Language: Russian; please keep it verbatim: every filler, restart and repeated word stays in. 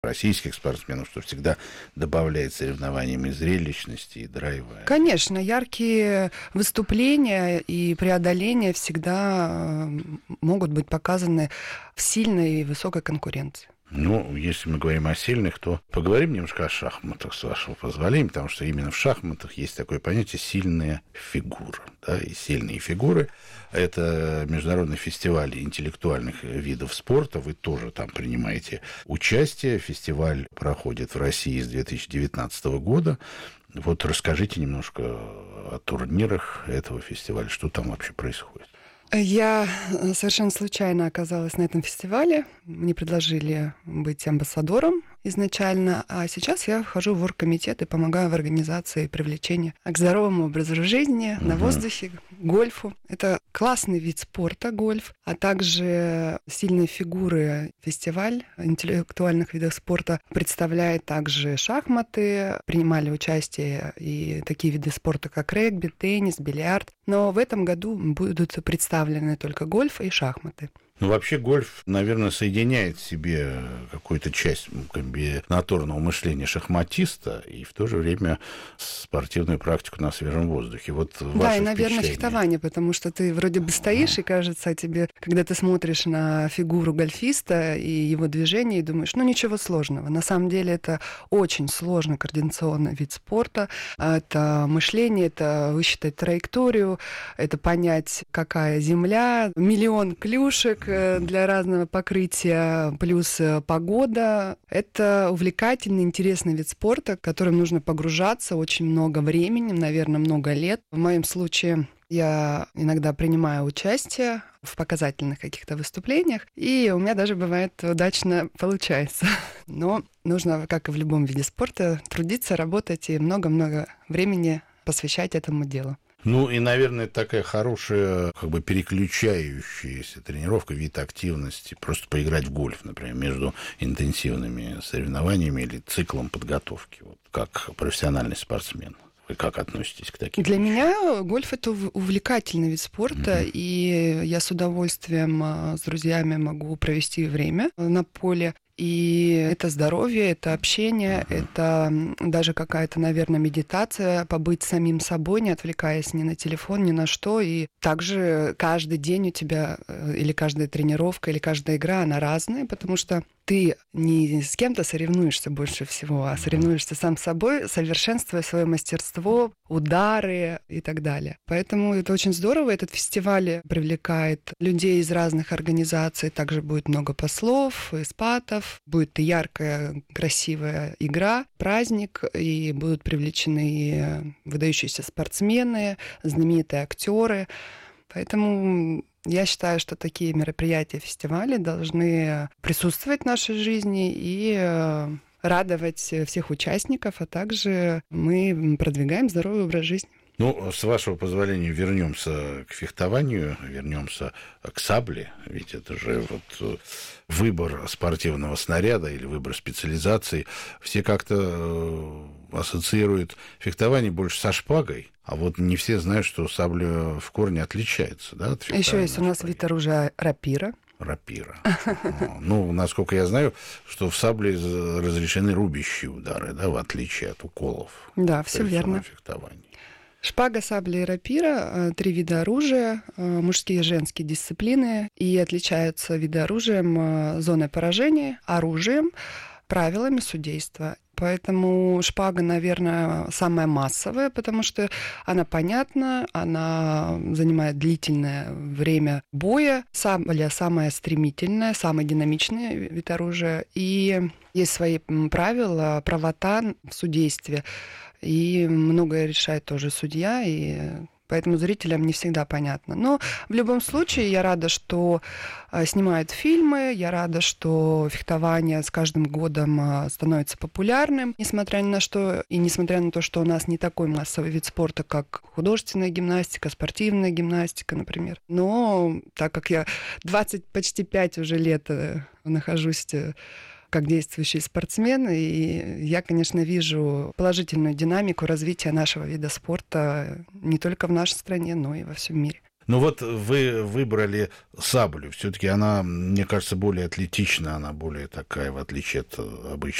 российских спортсменов, что всегда добавляет соревнованиям и зрелищности, и драйва. Конечно, яркие выступления и преодоления всегда могут быть показаны в сильной и высокой конкуренции. Ну, если мы говорим о сильных, то поговорим немножко о шахматах, с вашего позволения, потому что именно в шахматах есть такое понятие «сильная фигура». Да, и сильные фигуры – это международный фестиваль интеллектуальных видов спорта. Вы тоже там принимаете участие. Фестиваль проходит в России с две тысячи девятнадцатого года. Вот расскажите немножко о турнирах этого фестиваля, что там вообще происходит. Я совершенно случайно оказалась на этом фестивале. Мне предложили быть амбассадором изначально, а сейчас я вхожу в оргкомитет и помогаю в организации привлечения к здоровому образу жизни, uh-huh. на воздухе, гольфу. Это классный вид спорта, гольф, а также сильные фигуры. Фестиваль интеллектуальных видов спорта представляет также шахматы. Принимали участие и такие виды спорта, как регби, теннис, бильярд. Но в этом году будут представлены только гольф и шахматы. Ну, вообще гольф, наверное, соединяет в себе какую-то часть комбинаторного мышления шахматиста и в то же время спортивную практику на свежем воздухе. Вот да, и, наверное, фехтование, потому что ты вроде бы стоишь, и кажется тебе, когда ты смотришь на фигуру гольфиста и его движение, и думаешь, ну, ничего сложного. На самом деле это очень сложный координационный вид спорта. Это мышление, это высчитать траекторию, это понять, какая земля, миллион клюшек для разного покрытия, плюс погода. Это увлекательный, интересный вид спорта, в котором нужно погружаться очень много времени, наверное, много лет. В моем случае я иногда принимаю участие в показательных каких-то выступлениях, и у меня даже бывает удачно получается. Но нужно, как и в любом виде спорта, трудиться, работать и много-много времени посвящать этому делу. Ну и, наверное, такая хорошая, как бы переключающаяся тренировка, вид активности, просто поиграть в гольф, например, между интенсивными соревнованиями или циклом подготовки, вот, как профессиональный спортсмен. Вы как относитесь к таким Для вещам? меня гольф — это увлекательный вид спорта, mm-hmm. и я с удовольствием с друзьями могу провести время на поле. И это здоровье, это общение, uh-huh. это даже какая-то, наверное, медитация, побыть самим собой, не отвлекаясь ни на телефон, ни на что. И также каждый день у тебя, или каждая тренировка, или каждая игра, она разная, потому что ты не с кем-то соревнуешься больше всего, а соревнуешься сам с собой, совершенствуя свое мастерство, удары и так далее. Поэтому это очень здорово. Этот фестиваль привлекает людей из разных организаций. Также будет много послов, эспатов. Будет яркая, красивая игра, праздник, и будут привлечены выдающиеся спортсмены, знаменитые актеры. Поэтому я считаю, что такие мероприятия, фестивали должны присутствовать в нашей жизни и радовать всех участников, а также мы продвигаем здоровый образ жизни. Ну, с вашего позволения, вернемся к фехтованию, вернемся к сабле, ведь это же вот выбор спортивного снаряда или выбор специализации. Все как-то ассоциируют фехтование больше со шпагой, а вот не все знают, что сабля в корне отличается, да, от фехтования. Еще есть у нас вид оружия рапира. Рапира. Ну, насколько я знаю, что в сабле разрешены рубящие удары, да, в отличие от уколов. Да, все верно. Фехтования. Шпага, сабля и рапира — три вида оружия, мужские и женские дисциплины, и отличаются виды оружием зоной поражения, оружием, правилами судейства. Поэтому шпага, наверное, самая массовая, потому что она понятна, она занимает длительное время боя. Сабля самая стремительная, самый динамичный вид оружия. И есть свои правила, правота в судействе. И многое решает тоже судья, и поэтому зрителям не всегда понятно. Но в любом случае я рада, что снимают фильмы, я рада, что фехтование с каждым годом становится популярным, несмотря ни на что, и несмотря на то, что у нас не такой массовый вид спорта, как художественная гимнастика, спортивная гимнастика, например. Но так как я двадцать, почти пять уже лет нахожусь как действующий спортсмен, и я, конечно, вижу положительную динамику развития нашего вида спорта не только в нашей стране, но и во всем мире. Ну вот вы выбрали саблю. Все-таки она, мне кажется, более атлетична, она более такая, в отличие от обычной